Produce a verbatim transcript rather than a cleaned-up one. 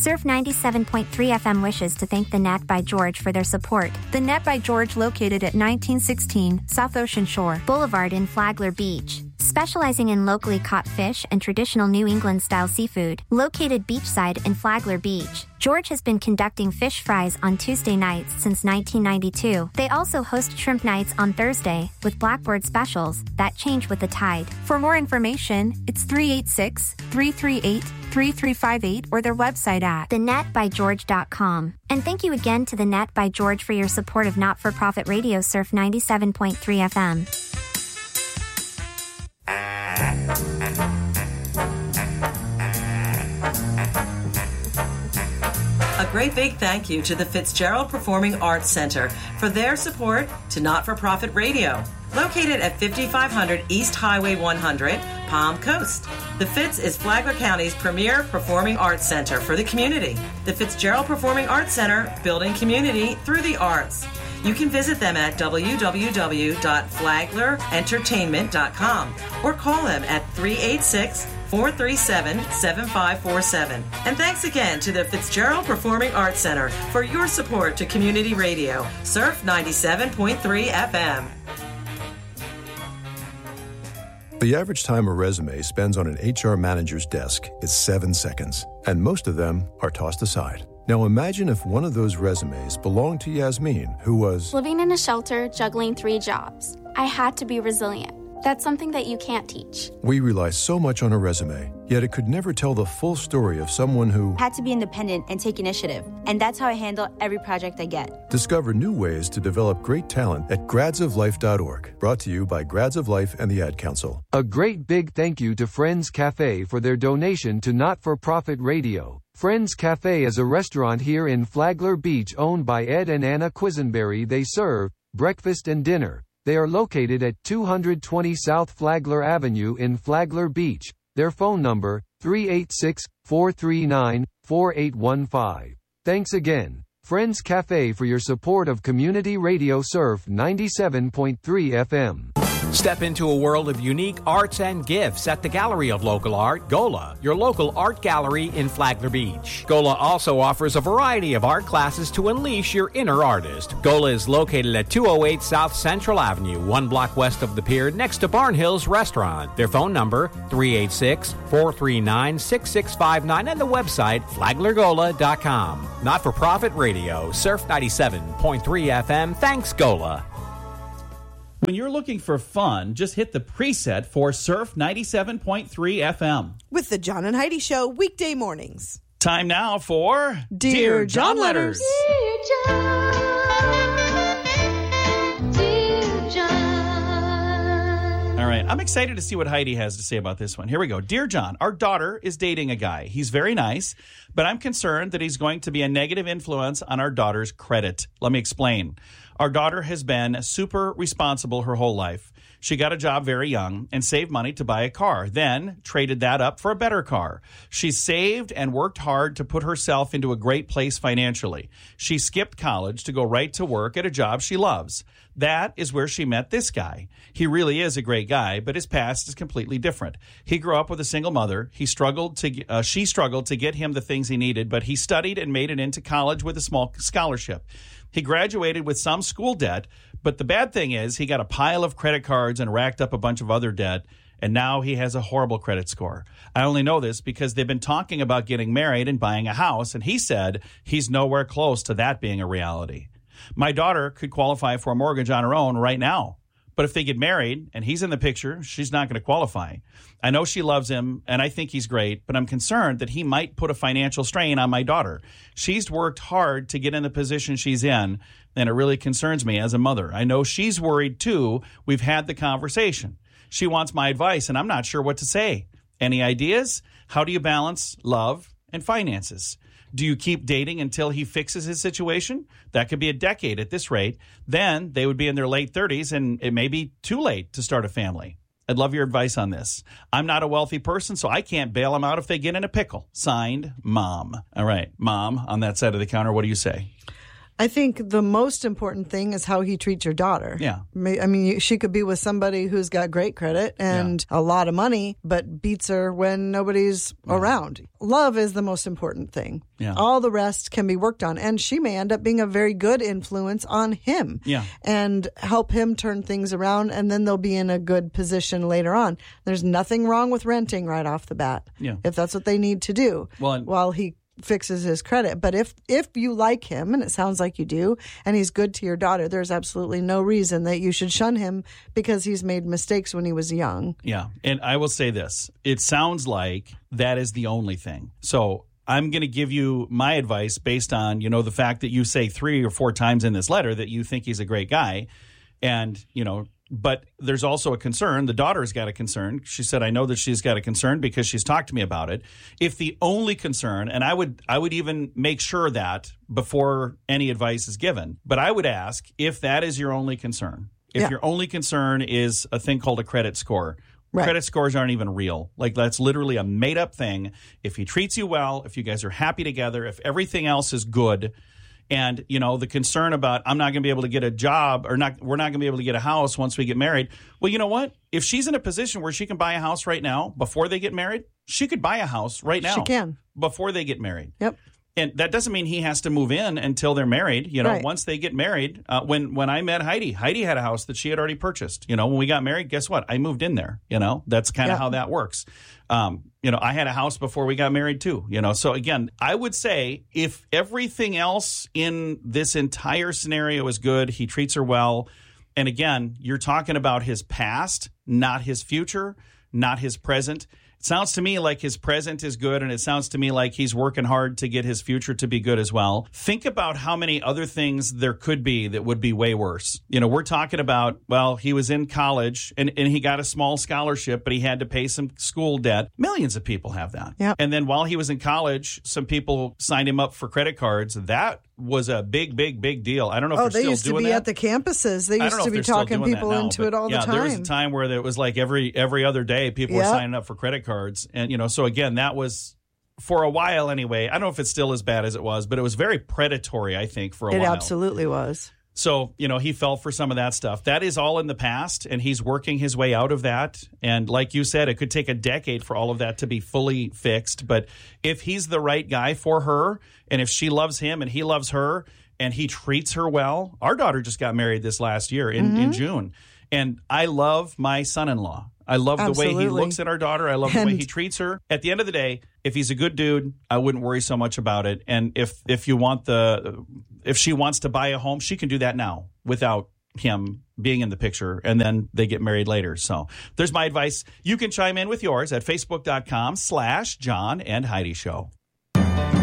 Surf ninety-seven point three F M wishes to thank The Net by George for their support. The Net by George, located at nineteen sixteen South Ocean Shore Boulevard in Flagler Beach. Specializing in locally caught fish and traditional New England-style seafood. Located beachside in Flagler Beach, George has been conducting fish fries on Tuesday nights since nineteen ninety-two. They also host shrimp nights on Thursday with Blackboard specials that change with the tide. For more information, it's three eight six, three three eight, three three five eight or their website at the net by george dot com. And thank you again to The Net by George for your support of not-for-profit radio Surf ninety-seven point three F M. A great big thank you to the Fitzgerald Performing Arts Center for their support to Not-for-Profit Radio. Located at fifty-five hundred East Highway one hundred, Palm Coast. The Fitz is Flagler County's premier performing arts center for the community. The Fitzgerald Performing Arts Center, building community through the arts. You can visit them at w w w dot flagler entertainment dot com or call them at three eight six, four three seven, seven five four seven. And thanks again to the Fitzgerald Performing Arts Center for your support to community radio, Surf ninety-seven point three F M. The average time a resume spends on an H R manager's desk is seven seconds, and most of them are tossed aside. Now imagine if one of those resumes belonged to Yasmin, who was living in a shelter, juggling three jobs. I had to be resilient. That's something that you can't teach. We rely so much on a resume, yet it could never tell the full story of someone who had to be independent and take initiative. And that's how I handle every project I get. Discover new ways to develop great talent at grads of life dot org. Brought to you by Grads of Life and the Ad Council. A great big thank you to Friends Cafe for their donation to Not-for-Profit Radio. Friends Cafe is a restaurant here in Flagler Beach owned by Ed and Anna Quisenberry. They serve breakfast and dinner. They are located at two twenty South Flagler Avenue in Flagler Beach. Their phone number, three eight six, four three nine, four eight one five. Thanks again, Friends Cafe, for your support of Community Radio Surf ninety-seven point three F M. Step into a world of unique arts and gifts at the Gallery of Local Art, GOLA, your local art gallery in Flagler Beach. GOLA also offers a variety of art classes to unleash your inner artist. GOLA is located at two oh eight South Central Avenue, one block west of the pier, next to Barnhill's Restaurant. Their phone number, three eight six, four three nine, six six five nine, and the website, flagler gola dot com. Not-for-profit radio, Surf ninety-seven point three F M. Thanks, GOLA. When you're looking for fun, just hit the preset for Surf ninety-seven point three F M. With the John and Heidi Show weekday mornings. Time now for Dear, Dear John, John Letters. Dear John, Dear John. All right, I'm excited to see what Heidi has to say about this one. Here we go. Dear John, our daughter is dating a guy. He's very nice, but I'm concerned that he's going to be a negative influence on our daughter's credit. Let me explain. Our daughter has been super responsible her whole life. She got a job very young and saved money to buy a car, then traded that up for a better car. She saved and worked hard to put herself into a great place financially. She skipped college to go right to work at a job she loves. That is where she met this guy. He really is a great guy, but his past is completely different. He grew up with a single mother. He struggled to, uh, she struggled to get him the things he needed, but he studied and made it into college with a small scholarship. He graduated with some school debt, but the bad thing is he got a pile of credit cards and racked up a bunch of other debt, and now he has a horrible credit score. I only know this because they've been talking about getting married and buying a house, and he said he's nowhere close to that being a reality. My daughter could qualify for a mortgage on her own right now. But if they get married and he's in the picture, she's not going to qualify. I know she loves him and I think he's great, but I'm concerned that he might put a financial strain on my daughter. She's worked hard to get in the position she's in, and it really concerns me as a mother. I know she's worried too. We've had the conversation. She wants my advice and I'm not sure what to say. Any ideas? How do you balance love and finances? Do you keep dating until he fixes his situation? That could be a decade at this rate. Then they would be in their late thirties, and it may be too late to start a family. I'd love your advice on this. I'm not a wealthy person, so I can't bail them out if they get in a pickle. Signed, Mom. All right, Mom, on that side of the counter, what do you say? I think the most important thing is how he treats your daughter. Yeah. I mean, she could be with somebody who's got great credit and yeah. a lot of money, but beats her when nobody's yeah. around. Love is the most important thing. Yeah. All the rest can be worked on. And she may end up being a very good influence on him yeah. and help him turn things around. And then they'll be in a good position later on. There's nothing wrong with renting right off the bat yeah. if that's what they need to do well, and- while he fixes his credit. But if if you like him, and it sounds like you do, and he's good to your daughter, there's absolutely no reason that you should shun him because he's made mistakes when he was young. Yeah. And I will say this. It sounds like that is the only thing. So I'm going to give you my advice based on, you know, the fact that you say three or four times in this letter that you think he's a great guy. And, you know, but there's also a concern. The daughter's got a concern. She said, I know that she's got a concern because she's talked to me about it. If the only concern, and I would I would even make sure that before any advice is given, but I would ask if that is your only concern. If Yeah. your only concern is a thing called a credit score. Right. Credit scores aren't even real. Like, that's literally a made-up thing. If he treats you well, if you guys are happy together, if everything else is good, and, you know, the concern about I'm not going to be able to get a job or not, we're not going to be able to get a house once we get married. Well, you know what? If she's in a position where she can buy a house right now before they get married, she could buy a house right now. She can. Before they get married. Yep. And that doesn't mean he has to move in until they're married. You know, Right. once they get married, uh, when when I met Heidi, Heidi had a house that she had already purchased. You know, when we got married, guess what? I moved in there. You know, that's kind of Yeah. how that works. Um, you know, I had a house before we got married too. You know, so again, I would say if everything else in this entire scenario is good, he treats her well. And again, you're talking about his past, not his future, not his present. It sounds to me like his present is good, and it sounds to me like he's working hard to get his future to be good as well. Think about how many other things there could be that would be way worse. You know, we're talking about, well, he was in college, and, and he got a small scholarship, but he had to pay some school debt. Millions of people have that. Yep. And then while he was in college, some people signed him up for credit cards. That was a big, big, big deal. I don't know if Oh, they're they still used to doing be that. at the campuses. They I don't used know to if be they're still talking doing that people now, into but it all yeah, the time. there was a time where it was like every every other day people Yep. were signing up for credit cards. And, you know, so again, that was, for a while anyway, I don't know if it's still as bad as it was, but it was very predatory, I think, for a It while. absolutely was. So, you know, he fell for some of that stuff. That is all in the past, and he's working his way out of that. And like you said, it could take a decade for all of that to be fully fixed. But if he's the right guy for her, and if she loves him and he loves her, and he treats her well. Our daughter just got married this last year in, Mm-hmm. in June. And I love my son-in-law. I love the way he Absolutely. looks at our daughter. I love the way And- he treats her. At the end of the day, if he's a good dude, I wouldn't worry so much about it. And if if you want the if she wants to buy a home, she can do that now without him being in the picture, and then they get married later. So there's my advice. You can chime in with yours at facebook.com slash John and Heidi Show.